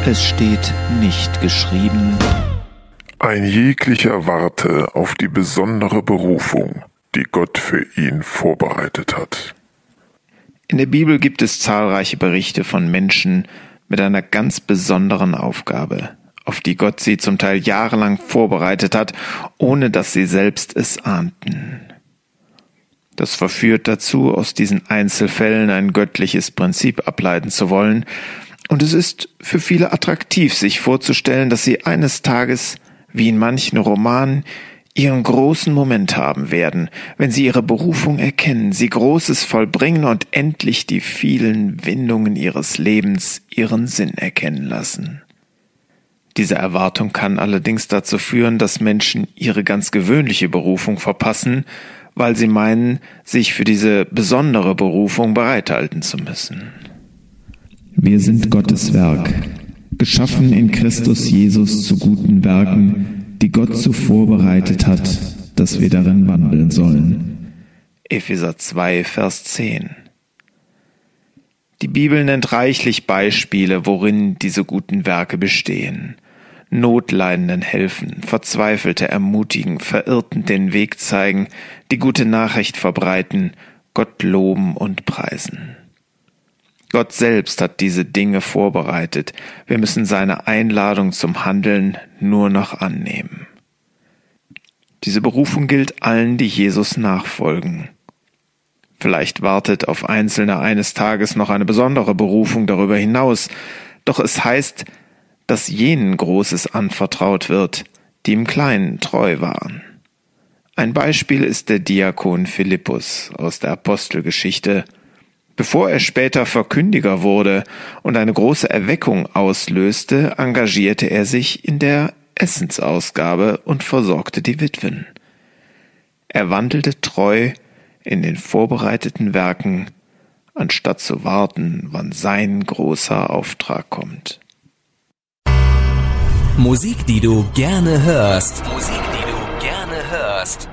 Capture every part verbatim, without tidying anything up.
Es steht nicht geschrieben: Ein jeglicher warte auf die besondere Berufung, die Gott für ihn vorbereitet hat. In der Bibel gibt es zahlreiche Berichte von Menschen mit einer ganz besonderen Aufgabe, auf die Gott sie zum Teil jahrelang vorbereitet hat, ohne dass sie selbst es ahnten. Das verführt dazu, aus diesen Einzelfällen ein göttliches Prinzip ableiten zu wollen, und es ist für viele attraktiv, sich vorzustellen, dass sie eines Tages, wie in manchen Romanen, ihren großen Moment haben werden, wenn sie ihre Berufung erkennen, sie Großes vollbringen und endlich die vielen Windungen ihres Lebens ihren Sinn erkennen lassen. Diese Erwartung kann allerdings dazu führen, dass Menschen ihre ganz gewöhnliche Berufung verpassen, weil sie meinen, sich für diese besondere Berufung bereithalten zu müssen. Wir sind Gottes Werk, geschaffen in Christus Jesus zu guten Werken, die Gott so vorbereitet hat, dass wir darin wandeln sollen. Epheser zwei, Vers zehn. Die Bibel nennt reichlich Beispiele, worin diese guten Werke bestehen. Notleidenden helfen, Verzweifelte ermutigen, Verirrten den Weg zeigen, die gute Nachricht verbreiten, Gott loben und preisen. Gott selbst hat diese Dinge vorbereitet. Wir müssen seine Einladung zum Handeln nur noch annehmen. Diese Berufung gilt allen, die Jesus nachfolgen. Vielleicht wartet auf Einzelne eines Tages noch eine besondere Berufung darüber hinaus, doch es heißt, dass jenen Großes anvertraut wird, die im Kleinen treu waren. Ein Beispiel ist der Diakon Philippus aus der Apostelgeschichte. Bevor er später Verkündiger wurde und eine große Erweckung auslöste, engagierte er sich in der Essensausgabe und versorgte die Witwen. Er wandelte treu in den vorbereiteten Werken, anstatt zu warten, wann sein großer Auftrag kommt. Musik, die du gerne hörst. Musik, die du gerne hörst.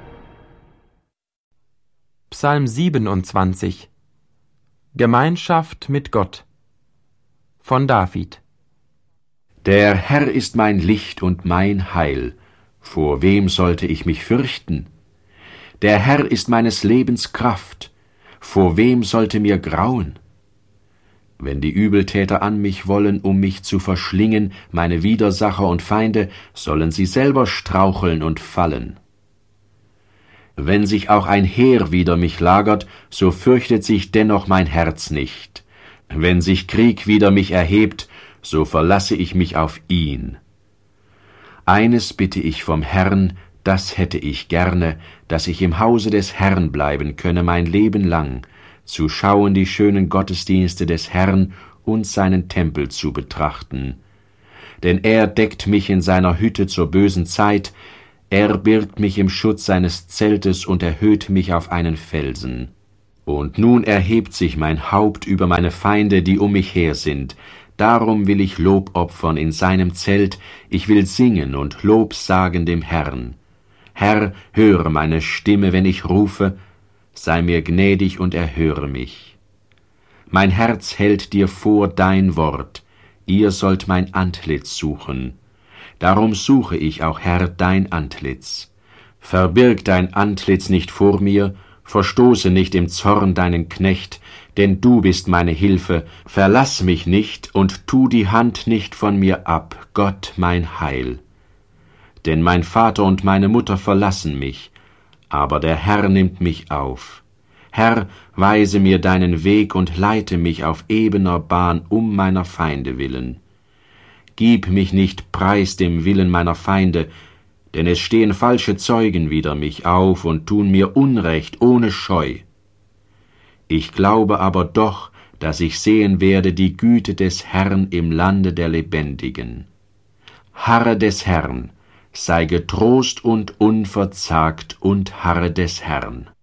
Psalm siebenundzwanzig. Gemeinschaft mit Gott von David. Der Herr ist mein Licht und mein Heil. Vor wem sollte ich mich fürchten? Der Herr ist meines Lebens Kraft. Vor wem sollte mir grauen? Wenn die Übeltäter an mich wollen, um mich zu verschlingen, meine Widersacher und Feinde, sollen sie selber straucheln und fallen. Wenn sich auch ein Heer wider mich lagert, so fürchtet sich dennoch mein Herz nicht. Wenn sich Krieg wider mich erhebt, so verlasse ich mich auf ihn. Eines bitte ich vom Herrn, das hätte ich gerne, dass ich im Hause des Herrn bleiben könne mein Leben lang, zu schauen die schönen Gottesdienste des Herrn und seinen Tempel zu betrachten. Denn er deckt mich in seiner Hütte zur bösen Zeit, er birgt mich im Schutz seines Zeltes und erhöht mich auf einen Felsen. Und nun erhebt sich mein Haupt über meine Feinde, die um mich her sind. Darum will ich Lob opfern in seinem Zelt, ich will singen und Lob sagen dem Herrn. Herr, höre meine Stimme, wenn ich rufe, sei mir gnädig und erhöre mich. Mein Herz hält dir vor dein Wort, ihr sollt mein Antlitz suchen. Darum suche ich auch, Herr, dein Antlitz. Verbirg dein Antlitz nicht vor mir, verstoße nicht im Zorn deinen Knecht, denn du bist meine Hilfe, verlass mich nicht und tu die Hand nicht von mir ab, Gott mein Heil. Denn mein Vater und meine Mutter verlassen mich, aber der Herr nimmt mich auf. Herr, weise mir deinen Weg und leite mich auf ebener Bahn um meiner Feinde willen. Gib mich nicht preis dem Willen meiner Feinde, denn es stehen falsche Zeugen wider mich auf und tun mir Unrecht ohne Scheu. Ich glaube aber doch, dass ich sehen werde die Güte des Herrn im Lande der Lebendigen. Harre des Herrn, sei getrost und unverzagt und harre des Herrn.